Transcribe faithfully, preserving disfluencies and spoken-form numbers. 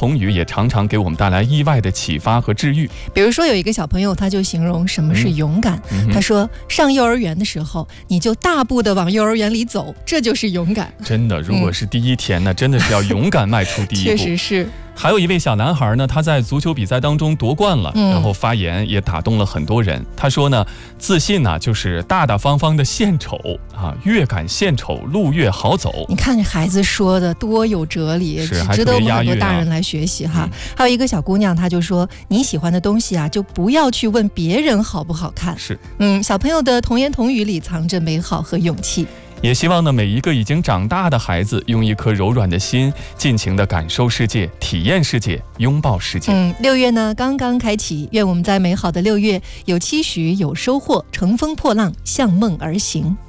童语也常常给我们带来意外的启发和治愈。 比如说有一个小朋友他就形容什么是勇敢、嗯、他说上幼儿园的时候你就大步的往幼儿园里走，这就是勇敢。 真的，如果是第一天、嗯、那真的是要勇敢迈出第一步。 确实是。 还有一位小男孩呢，他在足球比赛当中夺冠了、嗯、然后发言也打动了很多人。他说呢，自信呢、啊、就是大大方方的献丑啊，越敢献丑路越好走。 你看这孩子说的多有哲理， 是值得我们很多大人来学习哈、嗯、还有一个小姑娘，她就说你喜欢的东西啊，就不要去问别人好不好看。 是， 嗯，小朋友的童言童语里藏着美好和勇气。 也希望呢，每一个已经长大的孩子，用一颗柔软的心，尽情地感受世界，体验世界，拥抱世界。 嗯，六月呢刚刚开启，愿我们在美好的六月有期许，有收获，乘风破浪，向梦而行。